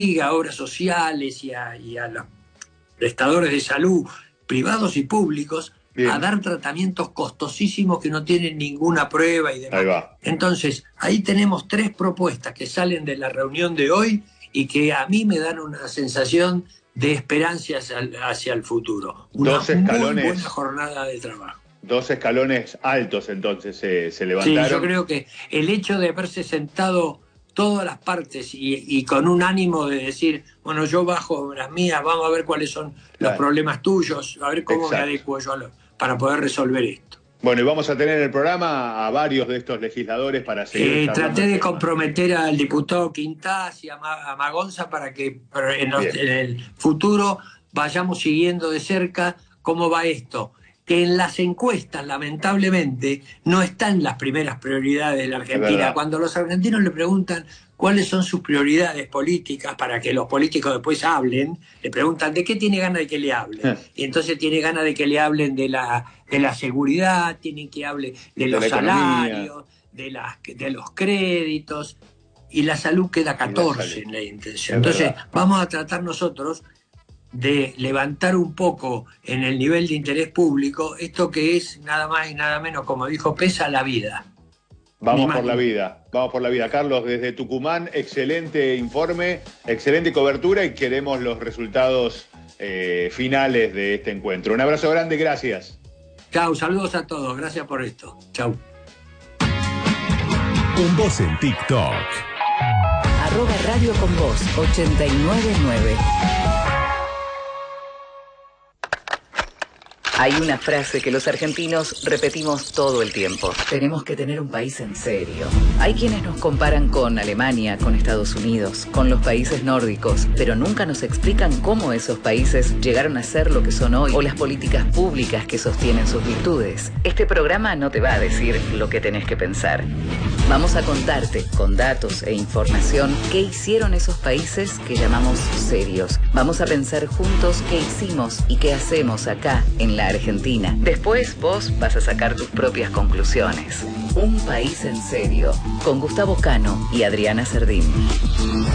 a obras sociales y a los prestadores de salud, privados y públicos, a dar tratamientos costosísimos que no tienen ninguna prueba y demás. Ahí va. Entonces, ahí tenemos 3 propuestas que salen de la reunión de hoy y que a mí me dan una sensación de esperanza hacia el futuro. Una muy buena jornada de trabajo. 2 escalones altos entonces se levantaron. Sí, yo creo que el hecho de haberse sentado todas las partes y con un ánimo de decir, bueno, yo bajo las mías, vamos a ver cuáles son los problemas tuyos, a ver cómo me adecuo yo para poder resolver esto. Bueno, y vamos a tener en el programa a varios de estos legisladores para seguir. Traté de comprometer al diputado Quintás y a Magonza para que en el futuro vayamos siguiendo de cerca cómo va esto. Que en las encuestas, lamentablemente, no está en las primeras prioridades de la Argentina. Cuando los argentinos le preguntan cuáles son sus prioridades políticas para que los políticos después hablen, le preguntan de qué tiene ganas de que le hablen. Y entonces tiene ganas de que le hablen de la seguridad, tienen que hablen de los salarios, de los créditos, y la salud queda 14 en la intención. Entonces vamos a tratar nosotros de levantar un poco en el nivel de interés público esto que es nada más y nada menos, como dijo Pesa, la vida. Vamos por la vida, vamos por la vida. Carlos, desde Tucumán, excelente informe, excelente cobertura y queremos los resultados finales de este encuentro. Un abrazo grande, gracias. Chau, saludos a todos, gracias por esto. Chau. Con Vos en TikTok. @Radio con Vos 899. Hay una frase que los argentinos repetimos todo el tiempo. Tenemos que tener un país en serio. Hay quienes nos comparan con Alemania, con Estados Unidos, con los países nórdicos, pero nunca nos explican cómo esos países llegaron a ser lo que son hoy o las políticas públicas que sostienen sus virtudes. Este programa no te va a decir lo que tenés que pensar. Vamos a contarte, con datos e información, qué hicieron esos países que llamamos serios. Vamos a pensar juntos qué hicimos y qué hacemos acá, en la Argentina. Después vos vas a sacar tus propias conclusiones. Un país en serio, con Gustavo Cano y Adriana Cerdín.